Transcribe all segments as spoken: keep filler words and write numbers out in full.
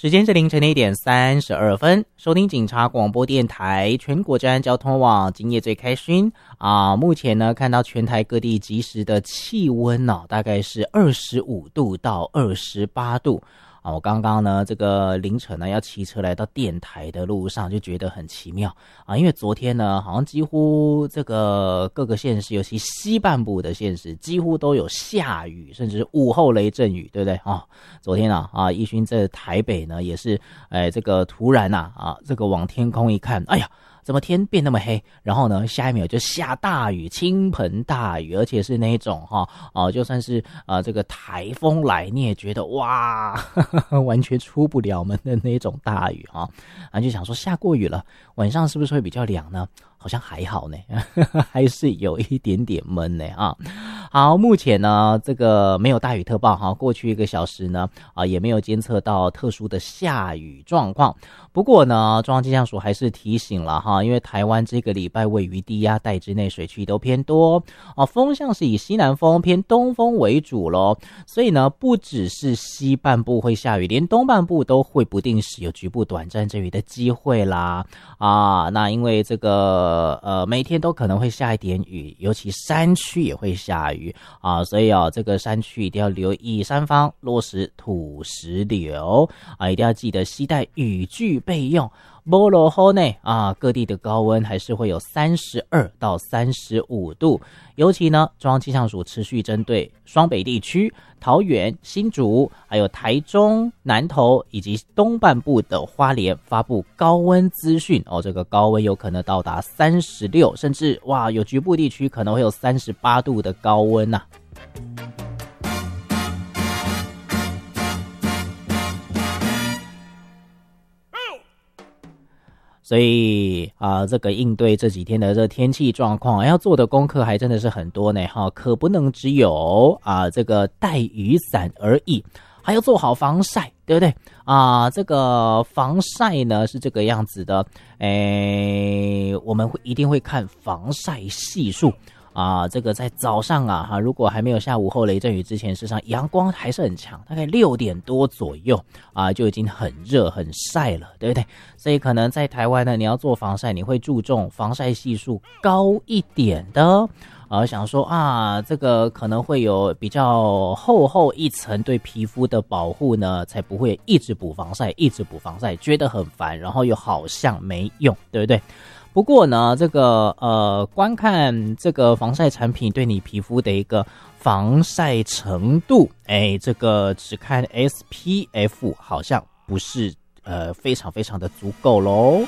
时间是凌晨的一点三十二分，收听警察广播电台全国治安交通网，今夜最开心啊！目前呢，看到全台各地即时的气温呢、啊，大概是二十五度到二十八度。啊，我刚刚呢，这个凌晨呢要骑车来到电台的路上，就觉得很奇妙啊，因为昨天呢，好像几乎这个各个县市，尤其西半部的县市，几乎都有下雨，甚至是午后雷阵雨，对不对啊？昨天啊，啊，义勋在台北呢也是，哎，这个突然呐，啊，这个往天空一看，哎呀！怎么天变那么黑？然后呢，下一秒就下大雨，倾盆大雨，而且是那种哈哦、呃，就算是呃这个台风来，你也觉得哇，呵呵完全出不了门的那种大雨哈。然后就想说下过雨了，晚上是不是会比较凉呢？好像还好呢，呵呵还是有一点点闷呢啊。好，目前呢这个没有大雨特报哈，过去一个小时呢啊也没有监测到特殊的下雨状况。不过呢，中央气象署还是提醒了哈，因为台湾这个礼拜位于低压带之内，水汽都偏多哦，风向是以西南风偏东风为主咯，所以呢，不只是西半部会下雨，连东半部都会不定时有局部短暂阵雨的机会啦啊。那因为这个呃每天都可能会下一点雨，尤其山区也会下雨啊，所以啊，这个山区一定要留意山方落实土石流啊，一定要记得携带雨具备用。没落后呢啊，各地的高温还是会有三十二到三十五度，尤其呢，中央气象署持续针对双北地区、桃园、新竹，还有台中、南投以及东半部的花莲发布高温资讯哦，这个高温有可能到达三十六，甚至哇，有局部地区可能会有三十八度的高温呐、啊。所以啊、呃，这个应对这几天的这天气状况，要做的功课还真的是很多呢哈，可不能只有啊、呃、这个带雨伞而已，还要做好防晒，对不对啊、呃？这个防晒呢是这个样子的，诶，我们会一定会看防晒系数。啊，这个在早上啊，哈，如果还没有下午后雷阵雨之前，事实上阳光还是很强，大概六点多左右啊，就已经很热很晒了，对不对？所以可能在台湾呢，你要做防晒，你会注重防晒系数高一点的，啊，想说啊，这个可能会有比较厚厚一层对皮肤的保护呢，才不会一直补防晒，一直补防晒，觉得很烦，然后又好像没用，对不对？不过呢，这个呃，观看这个防晒产品对你皮肤的一个防晒程度，哎，这个只看 S P F 好像不是呃非常非常的足够咯。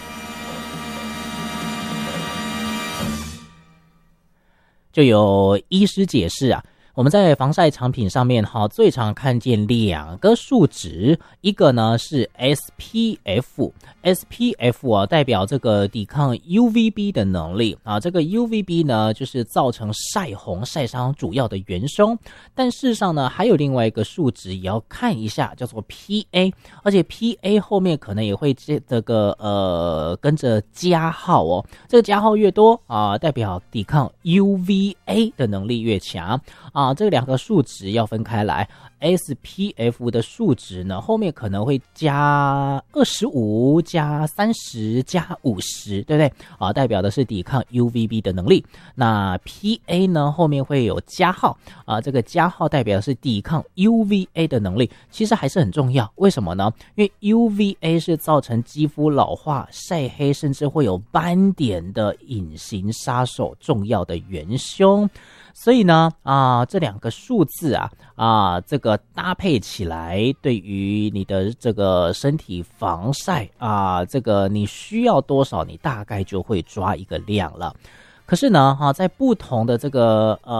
就有医师解释啊，我们在防晒产品上面哈，最常看见两个数值，一个呢是 S P F，S P F 啊代表这个抵抗 U V B 的能力啊，这个 U V B 呢就是造成晒红晒伤主要的元凶，但事实上呢还有另外一个数值也要看一下，叫做 P A， 而且 P A 后面可能也会这个呃跟着加号哦，这个加号越多啊，代表抵抗 U V A 的能力越强啊。啊，这两个数值要分开来 ，S P F 的数值呢，后面可能会加二十五、加三十、加五十，对不对？啊，代表的是抵抗 U V B 的能力。那 P A 呢，后面会有加号，啊，这个加号代表的是抵抗 U V A 的能力，其实还是很重要。为什么呢？因为 U V A 是造成肌肤老化、晒黑，甚至会有斑点的隐形杀手，重要的元凶。所以呢，啊，这两个数字啊，啊，这个搭配起来，对于你的这个身体防晒啊，这个你需要多少，你大概就会抓一个量了。可是呢，哈、啊，在不同的这个呃。